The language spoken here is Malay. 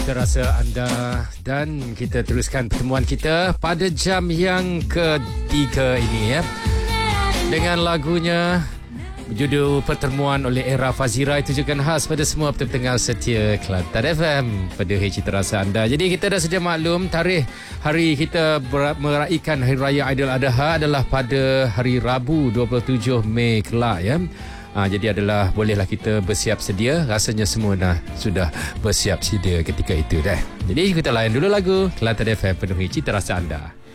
Cita rasa anda, dan kita teruskan pertemuan kita pada jam yang ketiga ini ya, dengan lagunya berjudul Pertemuan oleh Era Fazira. Itu juga khas pada semua pendengar setia Kelantan FM pada hari Cita Rasa anda. Jadi kita dah sedia maklum tarikh hari kita meraihkan Hari Raya Aidiladha adalah pada hari Rabu 27 Mei kelak ya. Jadi adalah bolehlah kita bersiap sedia. Rasanya semua sudah bersiap sedia ketika itu dah. Jadi kita layan dulu lagu Kelantan FM penuhi Cita Rasa anda.